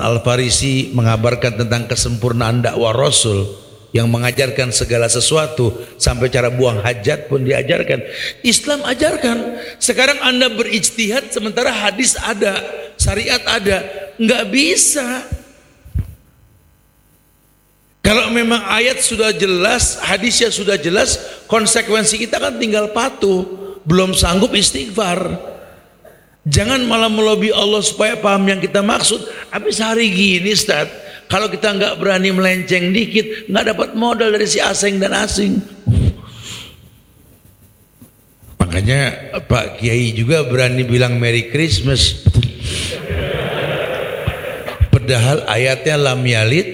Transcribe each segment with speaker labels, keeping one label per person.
Speaker 1: Al-Farisi mengabarkan tentang kesempurnaan dakwah Rasul yang mengajarkan segala sesuatu, sampai cara buang hajat pun diajarkan. Islam ajarkan. Sekarang Anda berijtihad sementara hadis ada, syariat ada, nggak bisa. Kalau memang ayat sudah jelas, hadisnya sudah jelas, konsekuensi kita kan tinggal patuh. Belum sanggup istighfar. Jangan malah melobi Allah supaya paham yang kita maksud. Habis hari gini Ustaz, kalau kita nggak berani melenceng dikit, nggak dapat modal dari si asing dan asing. Makanya Pak Kiai juga berani bilang Merry Christmas. Padahal ayatnya lam yalid.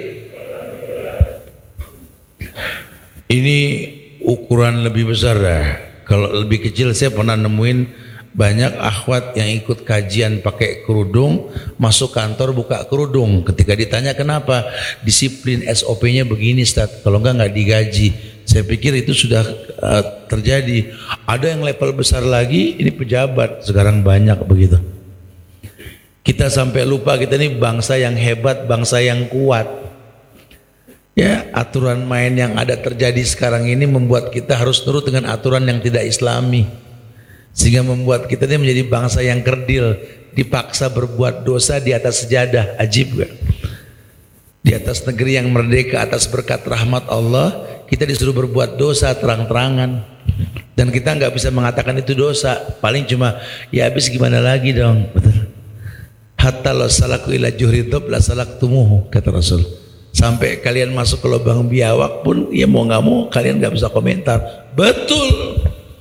Speaker 1: Ini ukuran lebih besar dah. Kalau lebih kecil saya pernah nemuin banyak akhwat yang ikut kajian pakai kerudung, masuk kantor buka kerudung. Ketika ditanya kenapa, disiplin SOP-nya begini Ustaz, kalau enggak digaji. Saya pikir itu sudah terjadi. Ada yang level besar lagi, ini pejabat, sekarang banyak begitu. Kita sampai lupa kita ini bangsa yang hebat, bangsa yang kuat. Ya, aturan main yang ada terjadi sekarang ini membuat kita harus nurut dengan aturan yang tidak islami, sehingga membuat kita ini menjadi bangsa yang kerdil, dipaksa berbuat dosa di atas sejadah. Ajib gak? Di atas negeri yang merdeka, atas berkat rahmat Allah, kita disuruh berbuat dosa terang-terangan, dan kita nggak bisa mengatakan itu dosa. Paling cuma ya habis gimana lagi dong. Betul. Hatta lo salaku ila juhri dhab la salaktumuhu, kata Rasul. Sampai kalian masuk ke lubang biawak pun, ya mau nggak mau kalian nggak bisa komentar. Betul.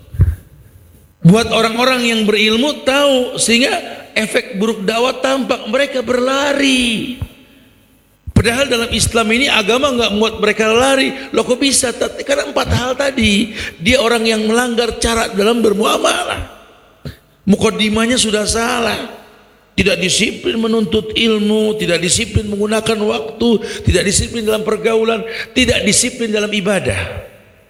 Speaker 1: Buat orang-orang yang berilmu tahu, sehingga efek buruk dakwah tampak, mereka berlari. Padahal dalam Islam ini agama nggak membuat mereka lari. Loh kok bisa? Karena 4 hal tadi. Dia orang yang melanggar cara dalam bermuamalah. Mukaddimahnya sudah salah. Tidak disiplin menuntut ilmu, tidak disiplin menggunakan waktu, tidak disiplin dalam pergaulan, tidak disiplin dalam ibadah.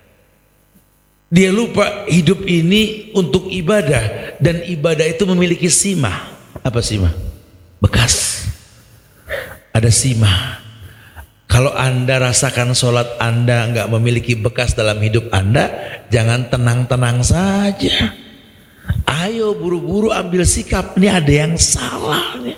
Speaker 1: Dia lupa hidup ini untuk ibadah, dan ibadah itu memiliki simah. Apa simah? Bekas. Ada simah. Kalau Anda rasakan sholat Anda nggak memiliki bekas dalam hidup Anda, jangan tenang-tenang saja. Ayo buru-buru ambil sikap. Ini ada yang salah nih.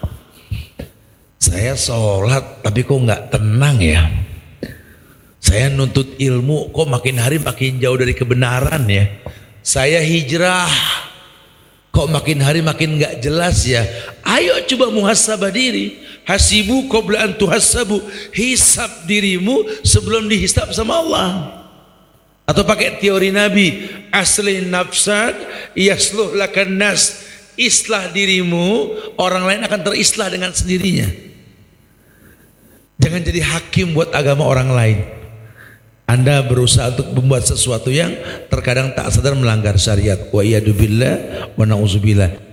Speaker 1: Saya sholat tapi kok nggak tenang ya. Saya nuntut ilmu kok makin hari makin jauh dari kebenaran ya. Saya hijrah kok makin hari makin nggak jelas ya. Ayo coba muhasabah diri. Hasibu qabla an tuhasabu. Hisab dirimu sebelum dihisab sama Allah. Atau pakai teori Nabi, aslih nafsak yasluh lakan nas. Islah dirimu, orang lain akan terislah dengan sendirinya. Jangan jadi hakim buat agama orang lain. Anda berusaha untuk membuat sesuatu yang terkadang tak sadar melanggar syariat. Wa iyadu billah wa na'udzubillah.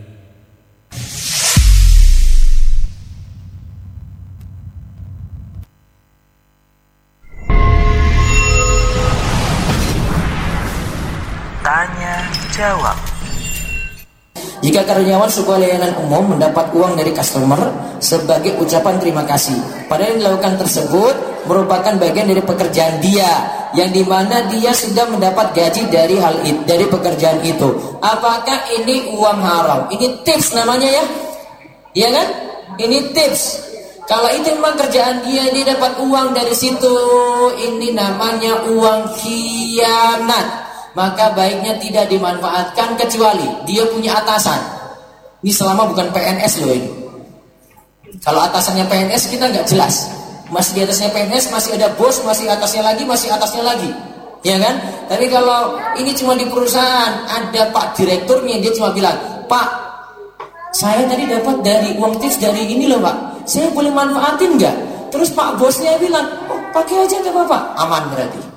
Speaker 2: Tanya jawab.
Speaker 3: Jika karyawan sebuah layanan umum mendapat uang dari customer sebagai ucapan terima kasih, padahal yang dilakukan tersebut merupakan bagian dari pekerjaan dia, yang dimana dia sudah mendapat gaji dari hal itu, dari pekerjaan itu. Apakah ini uang haram? Ini tips namanya ya, iya kan? Ini tips. Kalau itu memang kerjaan dia dapat uang dari situ, ini namanya uang khianat. Maka baiknya tidak dimanfaatkan kecuali dia punya atasan. Ini selama bukan PNS loh ini. Kalau atasannya PNS kita nggak jelas. Masih di atasnya PNS, masih ada bos, masih atasnya lagi, masih atasnya lagi. Ya kan? Tapi kalau ini cuma di perusahaan, ada Pak Direkturnya, dia cuma bilang, Pak, saya tadi dapat dari uang tips dari ini loh Pak, saya boleh manfaatin nggak? Terus Pak bosnya bilang, oh pakai aja nggak apa-apa, aman berarti.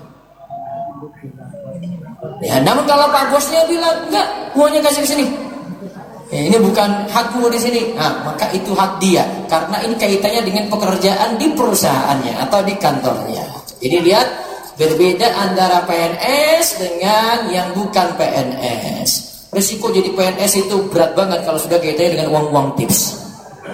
Speaker 3: Ya, namun kalau Pak bosnya bilang enggak, uangnya kasih ke sini. Ya, ini bukan hakmu di sini. Nah, maka itu hak dia karena ini kaitannya dengan pekerjaan di perusahaannya atau di kantornya. Jadi lihat berbeda antara PNS dengan yang bukan PNS. Risiko jadi PNS itu berat banget kalau sudah kaitannya dengan uang-uang tips.